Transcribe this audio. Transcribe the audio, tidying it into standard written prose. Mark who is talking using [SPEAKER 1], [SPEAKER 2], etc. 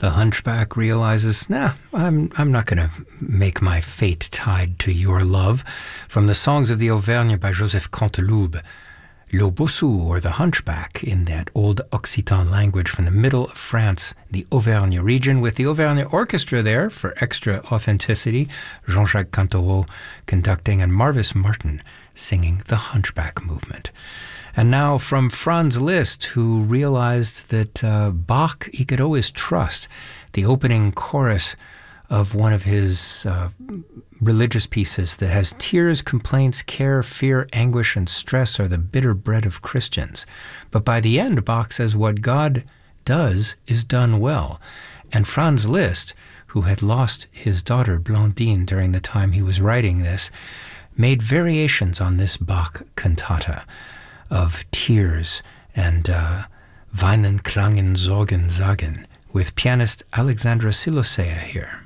[SPEAKER 1] The hunchback realizes, I'm not going to make my fate tied to your love. From the Songs of the Auvergne by Joseph Canteloube, Le Bossu, or the hunchback, in that old Occitan language from the middle of France, the Auvergne region, with the Auvergne Orchestra there for extra authenticity, Jean-Jacques Cantoreau conducting and Marvis Martin singing the Hunchback movement. And now from Franz Liszt, who realized that Bach he could always trust. The opening chorus of one of his religious pieces that has tears, complaints, care, fear, anguish, and stress are the bitter bread of Christians. But by the end, Bach says what God does is done well. And Franz Liszt, who had lost his daughter Blandine during the time he was writing this, made variations on this Bach cantata of tears and Weinen, Klangen, Sorgen, Sagen, with pianist Alexandra Silosea here.